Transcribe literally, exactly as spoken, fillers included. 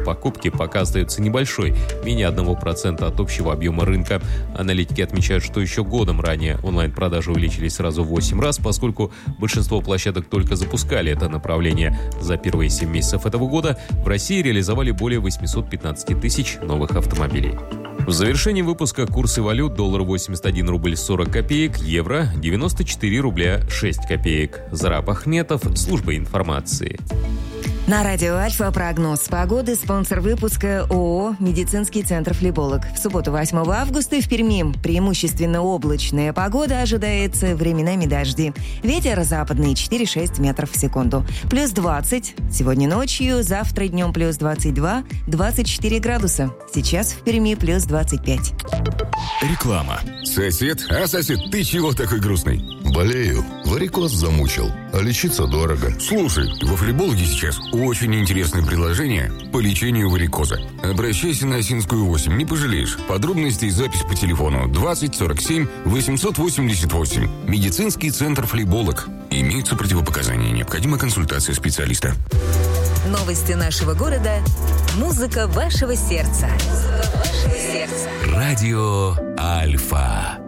покупки пока остается небольшой, менее одного процента от общего объема рынка. Аналитики отмечают, что еще годом ранее онлайн-продажи увеличились сразу в восемь раз, поскольку большинство площадок только запускали это направление. За первые семь месяцев этого года в России реализовали более восемьсот пятнадцать тысяч новых автомобилей. В завершении выпуска курсы валют: доллар восемьдесят один рубль сорок копеек, евро девяносто четыре рубля шесть копеек. Зараб Ахметов, служба информации. На радио Альфа прогноз погоды. Спонсор выпуска ООО «Медицинский центр Флеболог». В субботу восьмого августа в Перми преимущественно облачная погода, ожидается временами дожди. Ветер западный четыре-шесть метров в секунду. Плюс двадцать. Сегодня ночью, завтра днем плюс двадцать два, двадцать четыре градуса. Сейчас в Перми плюс двадцать пять. Реклама. Сосед? А, сосед, ты чего такой грустный? Болею. Варикоз замучил. А лечиться дорого. Слушай, во Флебологе сейчас очень интересное предложение по лечению варикоза. Обращайся на Осинскую восемь, не пожалеешь. Подробности и запись по телефону двадцать сорок семь восемьсот восемьдесят восемь. Медицинский центр Флеболог. Имеются противопоказания. Необходима консультация специалиста. Новости нашего города. Музыка вашего сердца. Музыка вашего сердца. Радио Альфа.